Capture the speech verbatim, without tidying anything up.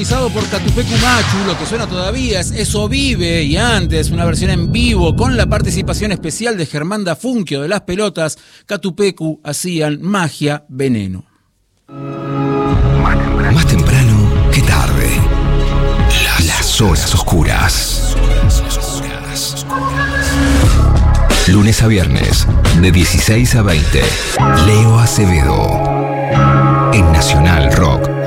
protagonizado por Catupecu Machu. Lo que suena todavía es Eso Vive, y antes una versión en vivo con la participación especial de Germán Dafunquio de Las Pelotas. Catupecu hacían Magia Veneno. Más temprano que tarde. Las, Las horas oscuras. Lunes a viernes, de dieciséis a veinte. Leo Acevedo. En Nacional Rock.